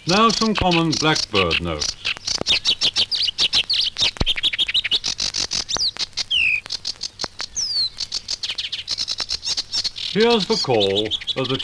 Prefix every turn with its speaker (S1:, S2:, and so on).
S1: Now some common blackbird notes. Here's the call of the